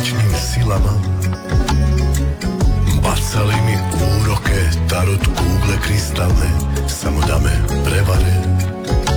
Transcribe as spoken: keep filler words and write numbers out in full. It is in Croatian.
mračnim silama. Bacali mi uroke, tarot kugle kristalne.